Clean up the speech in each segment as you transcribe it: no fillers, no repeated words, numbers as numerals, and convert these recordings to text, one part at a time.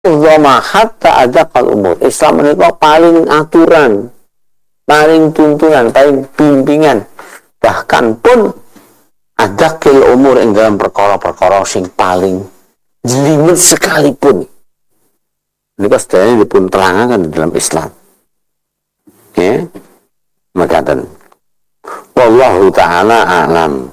Zoma hatta adaqal umur. Islam menika paling aturan, paling tuntunan, paling bimbingan. Bahkan pun adaqil umur ing dalam perkara-perkara sing paling jelimet sekalipun. Menika sedaya dipun terangaken di dalam Islam. Ya. Makaten. Wallahu ta'ala a'lam.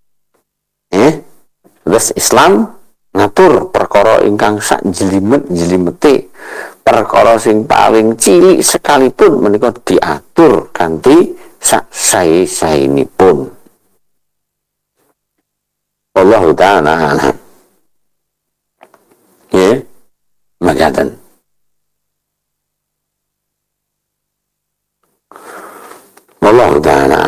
Terus Islam ngatur perkara ingkang sak jelimet-jelimete, perkara sing paling cilik sekalipun menika diatur kanthi sak sae-saenipun. Wallahu ta'ala a'lam. Ya, makaten. Wallahu ta'ala.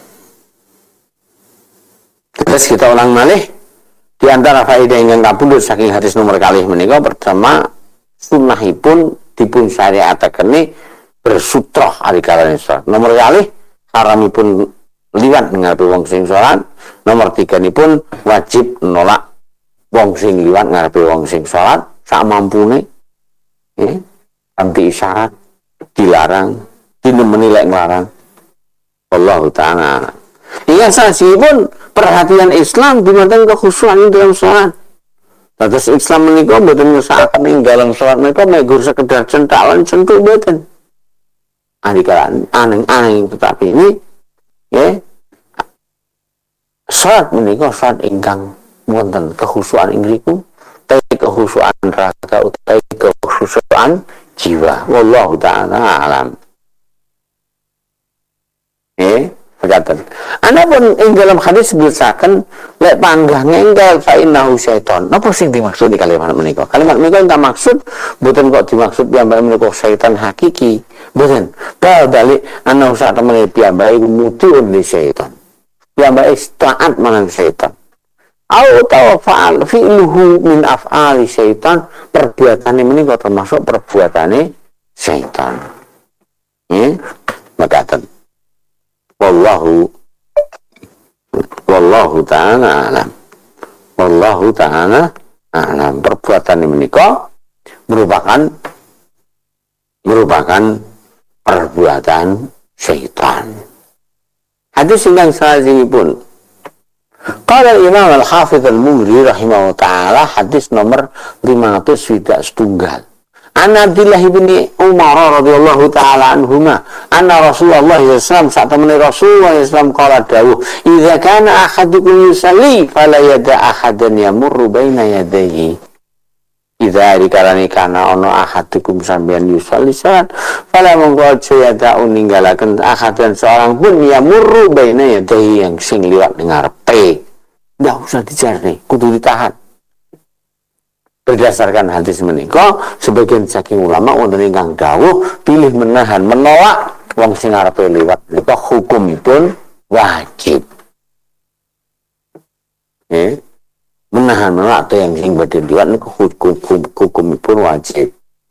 Terus kita ulang malih. Di antara faedah ingkang kapundhut saking hadis nomor kalih menika pertama sunnahipun dipun syariatakene bersutroh ari kalane salat. Nomor kalih haramipun liwat ngarepe wong sing salat. Nomor 3 nipun wajib nolak wong sing liwat ngarepe wong sing salat sak mampune. Kanthi isyarat dilarang, dinemeni lek nglarang. Allah Ta'ala. Ingat sanesipun perhatian Islam dumateng kekhusyukan dalam salat. Terus Islam menika mboten ngesakaken ing dalam salat menika megur sekedar centalan centuk mboten. Andikalan aneh-aneh tetapi ini ya salat menika salat ingkang wonten kekhusyukan ing riku, kekhusyukan raga utawi kekhusyukan jiwa. Wallahu ta'ala alam. Pekaten. Anapun ing dalam hadis disebutaken lek panggah ngengkel fa innahu syaiton. Napa sing dimaksud di kalimat menika? Kalimat menika ingkang maksud mboten kok dimaksud piyambake menika syaitan hakiki. Mboten. Balik ana sak temene piyambake mutiun li syaiton. Piyambake taat marang syaitan. Au tawafa'al fi'luhu min af'ali syaitan. Perbuatane menika termasuk perbuatane syaitan. Makaten. Wallahu ta'ala alam. Wallahu ta'ala alam. Perbuatan menika merupakan perbuatan syaitan. Hadis ingkang salajengipun qala Imam Al-Hafidz Al-Munziri rahimahullah taala hadis nomor 571. An Abdullah bin Umar radhiyallahu taala anhuma anna Rasulullah sallallahu saat temene Rasulullah sallallahu qala dawuh idza kana ahadukum yusalli fala yada ahadan yamurru baina yadayhi idza dikarani kana ana ahadukum sampeyan yusalli salat fala monggo aja yada ninggalaken ahadan seorang pun yamurru baina yadayhi yang sing liwat ning ngarepe ndak usah dijarne kudu ditahan. Berdasarkan hadis menika sebagian saking ulama wonten ingkang dawuh pilih menahan menolak wong sing arepe liwat menika hukumipun wajib. Menahan menolak atau yang sing badhe liwat niku hukumipun wajib.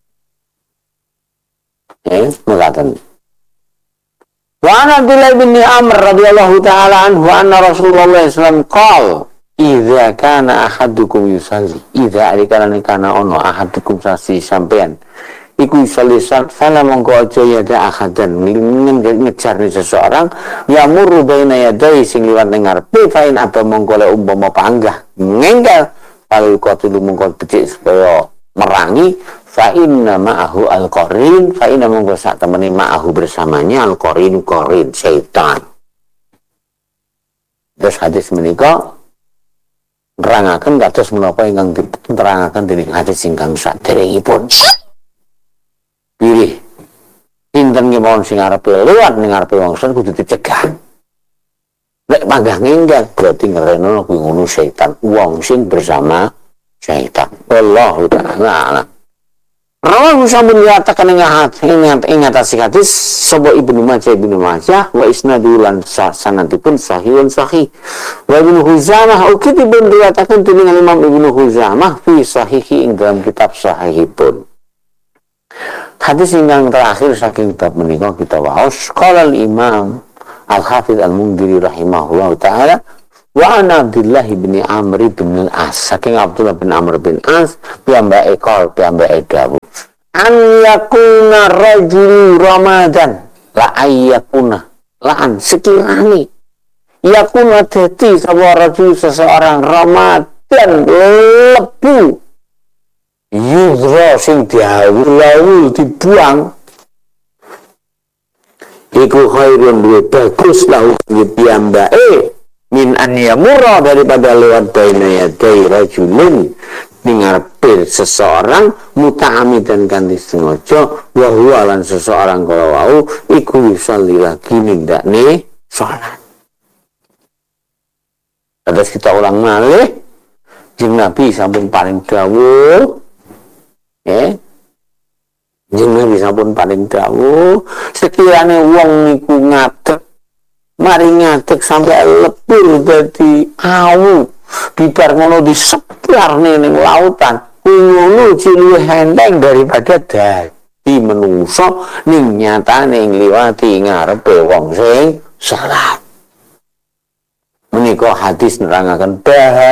Mekaten. Wa ana Abdullah bin Amr radhiyallahu taala anhu anna Rasulullah sallallahu alaihi wasallam qala idza kana ahadukum yusalli idza kana ono ahadukum sasi sampean iku yusalli fala monggo aja yada ahadan ngejar seseorang yamurru baina yadai sing liwat ning ngarepe fa in apa monggo le umpama panggah ngengkel kalau qatilu monggo becik supaya merangi fa inna ma'ahu al-qarin fa inna monggo sak temene ma'ahu bersamanya al-qarin syaitan. Terus hadis menika nerangaken kados menapa ingkang diterangaken dening hadis ingkang saderengipun. Pilih pinten kemawon sing arepe liwat ning ngarepe wong kudu dicegah. Lek panggah ngengkel berarti ngrenono kuwi ngono setan, wong sing bersama setan. Wallahu ta'ala. Rawahu sampun nyatakan ing atas hadis sapa Ibnu Majah wa isnadu lan sanadipun sahihun sahih. Wa Ibnu Huzaimah ugi dipun riwayataken dening Imam Ibnu Huzaimah fi sahihi ing dalam kitab sahihipun. Hadis ingkang terakhir saking bab menika kita waos qala Imam Al-Hafidz Al-Munziri rahimahullahu taala Wa ana Abdullah bin Amr bin As, saking Abdullah bin Amr bin As piyambake dawuh an yakuna rajul Ramadan la ayyakuna la'an sekiranya yakuna dadi sapa rajul seseorang Ramadan lebu yudra sing diawul dibuang iku khairun luwih bagus lahu piyambake min an yamurra daripada lewat baina yadai rajulin ningarpir seseorang muta'amidan kanthi sengaja wa huwa lan seseorang kala wau iku yusolli lagi nindakne salat. Terus kita ulang malih jeung Nabi sampun paring dawuh jeung Nabi sampun paring dawuh sekirane wong niku ngadeg mari ngadeg sampai lebur dadi awu bibar ngono diseplarne ning lautan ngono cilik enteng daripada dadi menungso ning nyatane ngliwati ngarepe wong sing salat. Menika hadis nerangaken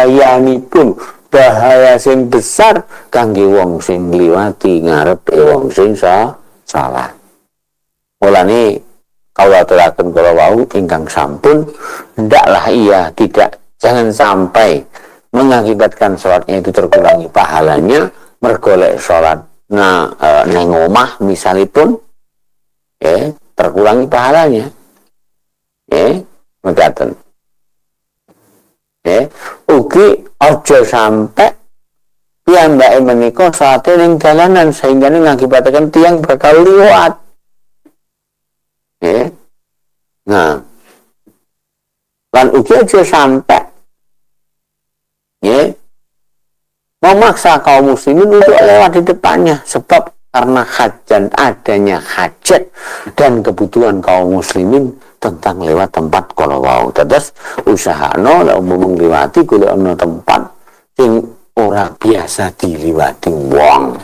bahaya sing besar kangge wong sing ngliwati ngarepe wong sing salat. Mulane kawula aturaken kala wau ingkang sampun hendaklah jangan sampai mengakibatkan sholatnya itu terkurangi pahalanya mergolek sholat neng omah misalipun terkurangi pahalanya mekaten ugi aja sampai piyambake menika salate ning dalanan sehingga ngakibatkan tiang bakal liwat nah lan ugi aja sampai memaksa kaum muslimin untuk lewat di depannya sebab karena adanya hajat dan kebutuhan kaum muslimin tentang lewat tempat kalau wau terus usahano lah mengliwati golek ana tempat sing ora biasa diliwati wong.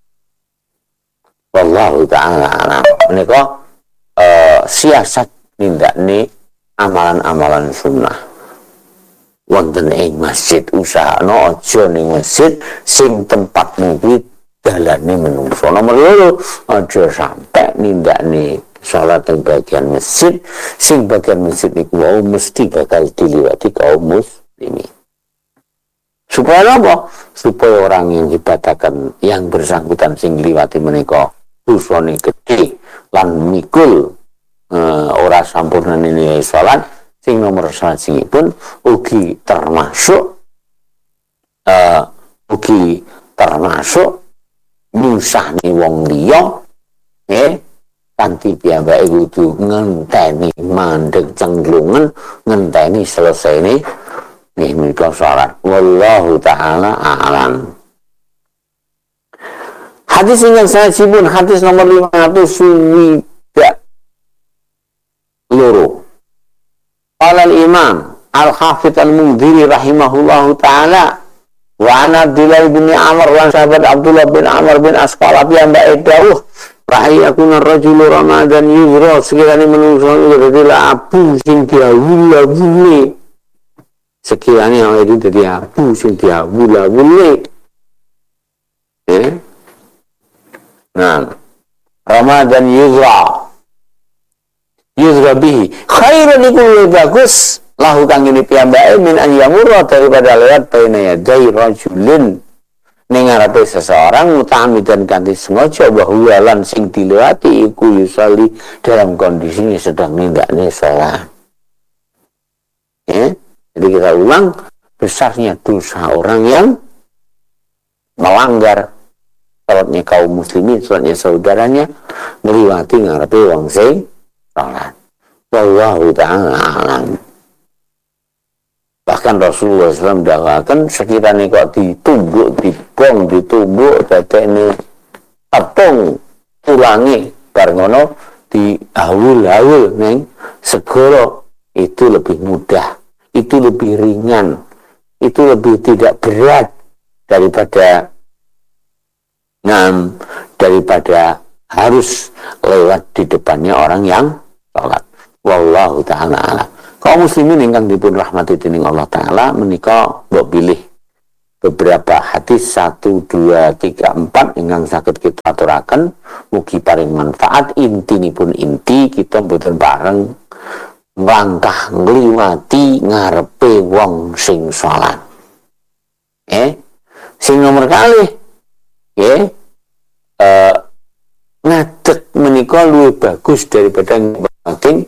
Wallahu ta'ala alam. Menika siasat nindakne amalan-amalan sunnah wonten ing masjid usahana aja ning masjid sing tempat kuwi dalane menungso. Nomor 2 aja sampai nindakne salat ing bagian masjid sing bagian masjid niku wau mesti bakal diliwati kaum muslimin. Supaya apa? Supaya orang yang dibatakan yang bersangkutan sing liwati menika dosane gedhe lan mikul ora sampurna nilai salat sing nomor salat singipun ugi termasuk nyusahne wong liya kanthi piyambake kudu ngenteni mandeg cenglungen ngenteni selesai menika salat. Wallahu ta'ala a'lam. Hadis yang saya sibun hadis nomor 500 loro. Qala al-Imam Al-Hafidz Al-Mundhiri rahimahullahu ta'ala wa ana Abdullah bin Amr wa sahabat Abdullah bin Amr bin Asqala piyambake dawuh rahiyakuna rajulu Ramadan yuzra sekiranya menungso dadi abu sing diawul-awule sekiranya awake dadi abu sing diawul-awule nah Ramadan yuzra bihi khairun iku bagus lahu kang ini piyambake min an yamurra daripada lewat baina yadai rajulin ning ngarepe seseorang muta'amidan kanthi sengaja bahwa lan sing dilewati iku yusolli dalam kondisinya sedang nindakne salat. Jadi kita ulang besarnya dosa orang yang melanggar salatnya kaum muslimin, salatnya saudaranya ngliwati ngarepe wong sing salat. Wallahu ta'ala a'lam. Bahkan Rasulullah SAW mendakwakan sekiranya kok ditumbuk, ditumbuk dadekne tepung tulangi barengono diawul-awul neng segoro itu lebih mudah, itu lebih ringan, itu lebih tidak berat daripada harus lewat di depannya orang yang sholat. Wallahu ta'ala a'lam. Kaum muslimin ingkang dipun rahmati dening Allah taala menika mbok pilih beberapa hadis 1 2 3 4 ingkang saged kita aturaken mugi paring manfaat. Intinipun inti kita mboten bareng nglangkah ngliwati ngarepe wong sing salat. Sing nomor kali ngadeg menika luwih bagus daripada ngbating.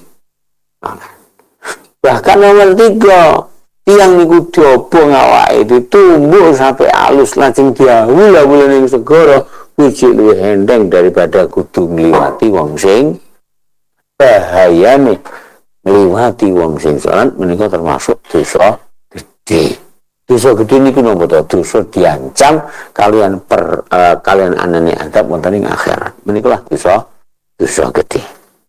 Bahkan nomor 3, tiang niku diobong awake ditumbuk sampai halus lajeng diawul-awul ning segara wiji luwih endeng daripada kudu ngliwati wong sing bahayane ngliwati wong sing salat menika termasuk dosa gede. Dosa gede niku napa to? Dosa diancam kalian kalian anane adab wonten ing akhirat. Menika dosa gede.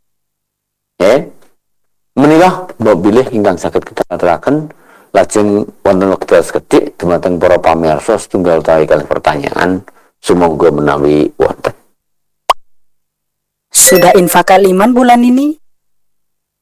Menika mbok bilih ingkang saged kita aturaken lajeng wonten wekdal sekedhik dumateng para pamirsa setunggal utawi kalih pertanyaan sumangga menawi wonten. Sudah infak kaliman bulan ini?